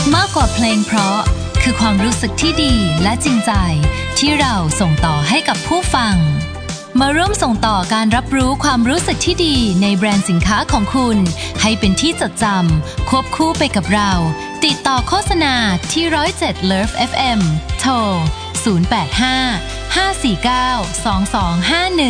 มากกว่าเพลงเพราะคือความรู้สึกที่ดีและจริงใจที่เราส่งต่อให้กับผู้ฟังมาร่วมส่งต่อการรับรู้ความรู้สึกที่ดีในแบรนด์สินค้าของคุณให้เป็นที่จดจำควบคู่ไปกับเราติดต่อโฆษณาที่107 Love FM โทร 085 549 2251